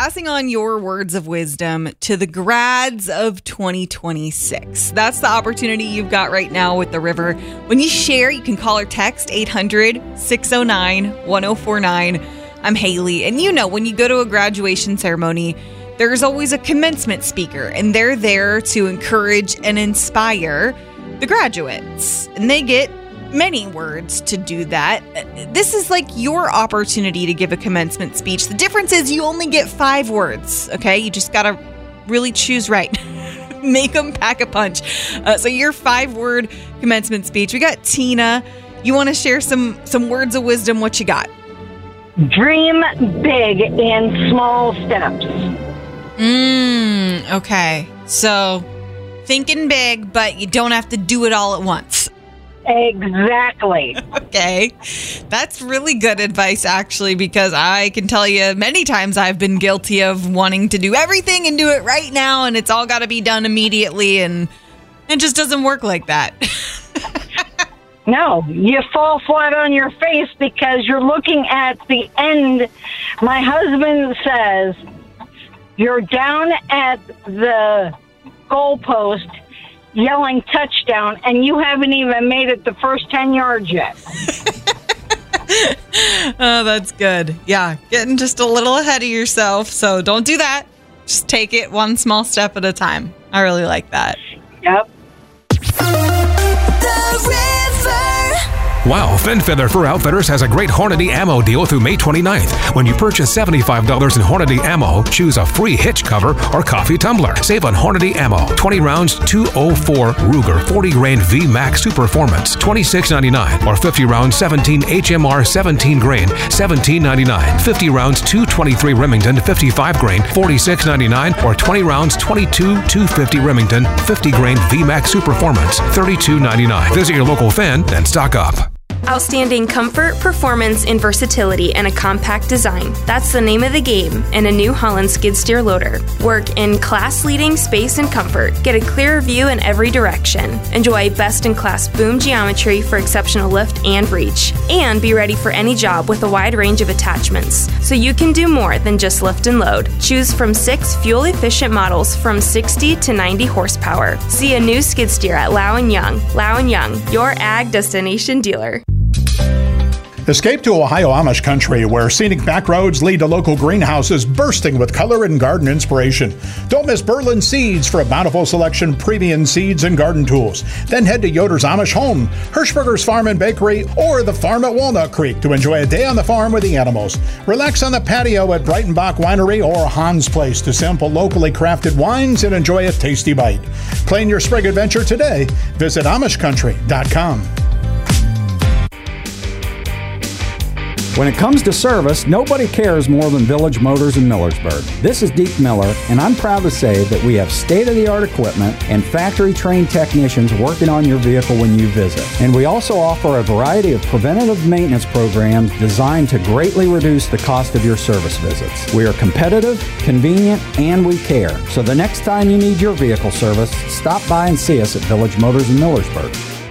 passing on your words of wisdom to the grads of 2026. That's the opportunity you've got right now with the River. When you share, you can call or text 800-609-1049. I'm Haley, and when you go to a graduation ceremony, there's always a commencement speaker, and they're there to encourage and inspire the graduates, and they get many words to do that. This is like your opportunity to give a commencement speech. The difference is you only get 5 words, okay? You just got to really choose right. Make them pack a punch. So your 5-word commencement speech. We got Tina. You want to share some words of wisdom? What you got? Dream big in small steps. Okay. So thinking big, but you don't have to do it all at once. Exactly. Okay. That's really good advice, actually, because I can tell you many times I've been guilty of wanting to do everything and do it right now, and it's all got to be done immediately, and it just doesn't work like that. No, you fall flat on your face because you're looking at the end. My husband says, you're down at the goalpost yelling touchdown, and you haven't even made it the first 10 yards yet. Oh, that's good. Yeah, getting just a little ahead of yourself. So don't do that. Just take it one small step at a time. I really like that. Yep. The River. Wow, Fend Feather Fur Outfitters has a great Hornady ammo deal through May 29th. When you purchase $75 in Hornady ammo, choose a free hitch cover or coffee tumbler. Save on Hornady ammo. 20 rounds, 204 Ruger 40 grain V-Max Super Performance, $26.99. Or 50 rounds, 17 HMR 17 grain, $17.99. 50 rounds, 223 Remington 55 grain, $46.99. Or 20 rounds, 22 250 Remington 50 grain V-Max Super Performance, $32.99. Visit your local Fend and stock up. Outstanding comfort, performance, and versatility in a compact design. That's the name of the game in a New Holland skid steer loader. Work in class-leading space and comfort. Get a clearer view in every direction. Enjoy best-in-class boom geometry for exceptional lift and reach. And be ready for any job with a wide range of attachments, so you can do more than just lift and load. Choose from 6 fuel-efficient models from 60 to 90 horsepower. See a new skid steer at Lau & Young. Lau & Young, your ag destination dealer. Escape to Ohio Amish country, where scenic back roads lead to local greenhouses bursting with color and garden inspiration. Don't miss Berlin Seeds for a bountiful selection of premium seeds and garden tools. Then head to Yoder's Amish Home, Hirschberger's Farm and Bakery, or the farm at Walnut Creek to enjoy a day on the farm with the animals. Relax on the patio at Breitenbach Winery or Hans Place to sample locally crafted wines and enjoy a tasty bite. Plan your spring adventure today. Visit AmishCountry.com. When it comes to service, nobody cares more than Village Motors in Millersburg. This is Deke Miller, and I'm proud to say that we have state-of-the-art equipment and factory-trained technicians working on your vehicle when you visit. And we also offer a variety of preventative maintenance programs designed to greatly reduce the cost of your service visits. We are competitive, convenient, and we care. So the next time you need your vehicle service, stop by and see us at Village Motors in Millersburg.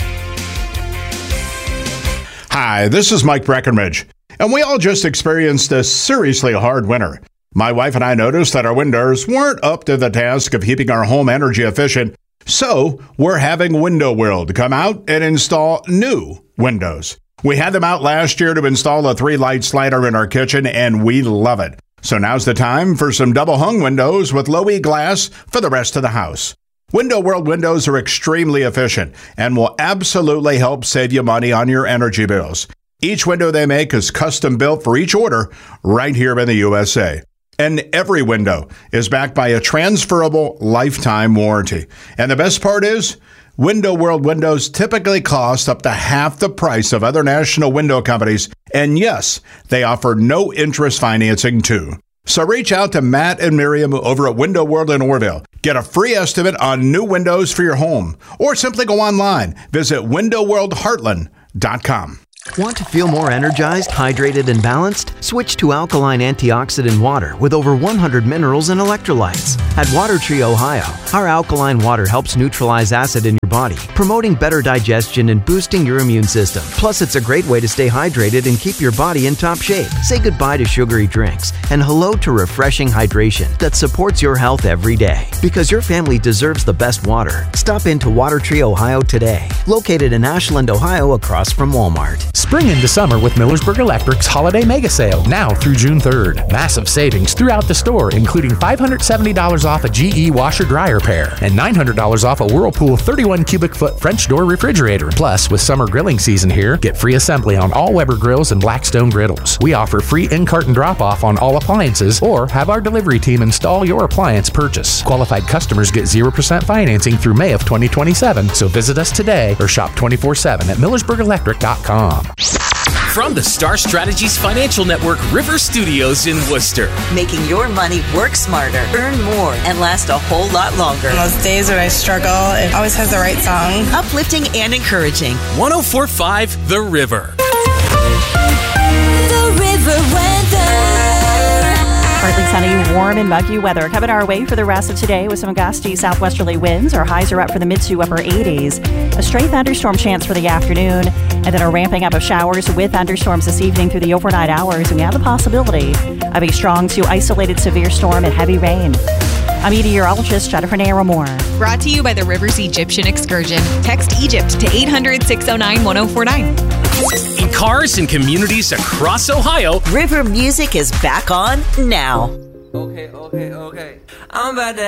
Hi, this is Mike Breckenridge. And we all just experienced a seriously hard winter. My wife and I noticed that our windows weren't up to the task of keeping our home energy efficient, so we're having Window World come out and install new windows. We had them out last year to install a 3-light slider in our kitchen, and we love it. So now's the time for some double-hung windows with low-E glass for the rest of the house. Window World windows are extremely efficient and will absolutely help save you money on your energy bills. Each window they make is custom built for each order right here in the USA. And every window is backed by a transferable lifetime warranty. And the best part is, Window World windows typically cost up to half the price of other national window companies. And yes, they offer no interest financing too. So reach out to Matt and Miriam over at Window World in Orville. Get a free estimate on new windows for your home. Or simply go online. Visit windowworldheartland.com. Want to feel more energized, hydrated, and balanced? Switch to alkaline antioxidant water with over 100 minerals and electrolytes. At Water Tree Ohio, our alkaline water helps neutralize acid in your body, promoting better digestion and boosting your immune system. Plus, it's a great way to stay hydrated and keep your body in top shape. Say goodbye to sugary drinks and hello to refreshing hydration that supports your health every day. Because your family deserves the best water. Stop into Water Tree, Ohio today. Located in Ashland, Ohio, across from Walmart. Spring into summer with Millersburg Electric's Holiday Mega Sale, now through June 3rd. Massive savings throughout the store, including $570 off a GE washer-dryer pair and $900 off a Whirlpool 31 cubic foot French door refrigerator. Plus, with summer grilling season here, get free assembly on all Weber grills and Blackstone griddles. We offer free in-carton drop-off on all appliances or have our delivery team install your appliance purchase. Qualified customers get 0% financing through May of 2027, so visit us today or shop 24/7 at millersburgelectric.com. From the Star Strategies Financial Network River Studios in Worcester. Making your money work smarter, earn more, and last a whole lot longer. On those days when I struggle, it always has the right song. Uplifting and encouraging. 104.5 The River. The River weather. Partly sunny, warm, and muggy weather coming our way for the rest of today with some gusty southwesterly winds. Our highs are up for the mid to upper 80s. A stray thunderstorm chance for the afternoon, and then a ramping up of showers with thunderstorms this evening through the overnight hours. And we have the possibility of a strong to isolated severe storm and heavy rain. I'm meteorologist Jennifer Naramore. Brought to you by the Rivers Egyptian Excursion. Text Egypt to 800-609-1049. In cars and communities across Ohio, River music is back on now. Okay. I'm about to